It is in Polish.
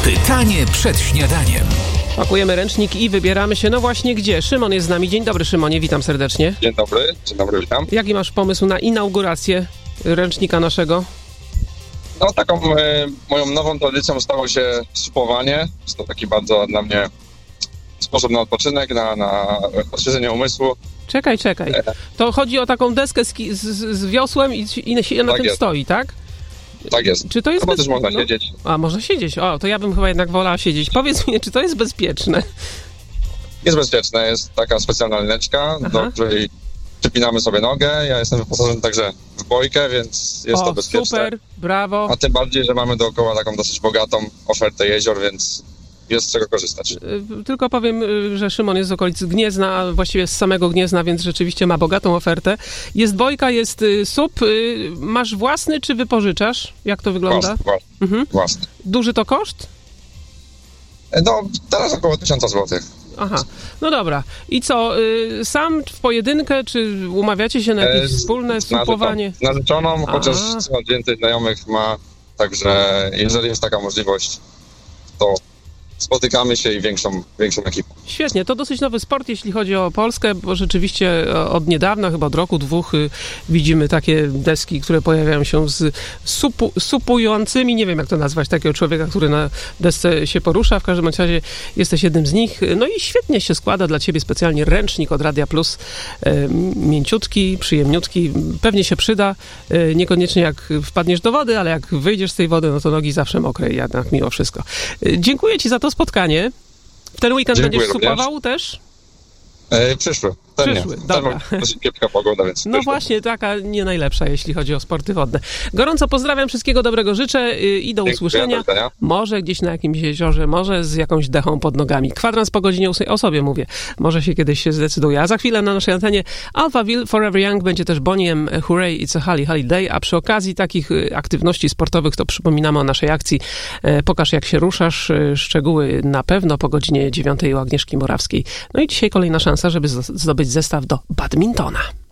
Pytanie przed śniadaniem. Pakujemy ręcznik i wybieramy się, no właśnie gdzie? Szymon jest z nami. Dzień dobry, Szymonie, witam serdecznie. Dzień dobry, witam. Jaki masz pomysł na inaugurację ręcznika naszego? No taką moją nową tradycją stało się supowanie. Jest to taki bardzo dla mnie sposób na odpoczynek, na odświeżenie umysłu. Czekaj. To chodzi o taką deskę z wiosłem i się na Tak tym jest. stoi, tak? Tak jest. Czy to jest Chyba też można siedzieć. A, można siedzieć. O, to ja bym chyba jednak wolała siedzieć. Powiedz mi, czy to jest bezpieczne? Jest bezpieczne, jest taka specjalna lineczka, do której przypinamy sobie nogę. Ja jestem wyposażony także w bojkę, więc jest to bezpieczne. Super, brawo. A tym bardziej, że mamy dookoła taką dosyć bogatą ofertę jezior, więc jest z czego korzystać. Tylko powiem, że Szymon jest z okolicy Gniezna, a właściwie z samego Gniezna, więc rzeczywiście ma bogatą ofertę. Jest bojka, jest SUP. Masz własny, czy wypożyczasz? Jak to wygląda? Własny. Duży to koszt? No, teraz około 1000 zł. Aha, no dobra. I co, sam w pojedynkę, czy umawiacie się na jakieś wspólne supowanie? Z narzeczoną, chociaż coraz więcej znajomych ma, także jeżeli jest taka możliwość, to spotykamy się i większą ekipą. Świetnie, to dosyć nowy sport, jeśli chodzi o Polskę, bo rzeczywiście od niedawna, chyba od roku, dwóch, widzimy takie deski, które pojawiają się z supującymi, nie wiem jak to nazwać, takiego człowieka, który na desce się porusza, w każdym razie jesteś jednym z nich. No i świetnie się składa dla ciebie specjalnie ręcznik od Radia Plus, mięciutki, przyjemniutki, pewnie się przyda, niekoniecznie jak wpadniesz do wody, ale jak wyjdziesz z tej wody, no to nogi zawsze mokre, jednak mimo wszystko. Dziękuję ci za to spotkanie. W ten weekend będziesz supował też? Przyszły, dobra. Dosyć kiepska pogoda, więc no właśnie, taka nie najlepsza, jeśli chodzi o sporty wodne. Gorąco pozdrawiam, wszystkiego dobrego życzę i do usłyszenia. Może gdzieś na jakimś jeziorze, może z jakąś dechą pod nogami. Kwadrans po godzinie 8, o sobie mówię. Może się kiedyś się zdecyduje. A za chwilę na naszej antenie Alphaville, Forever Young, będzie też Boney M, Hooray, It's a Holly Holiday, a przy okazji takich aktywności sportowych to przypominamy o naszej akcji Pokaż jak się ruszasz. Szczegóły na pewno po godzinie 9 u Agnieszki Morawskiej. No i dzisiaj kolejna szansa, żeby zdobyć zestaw do badmintona.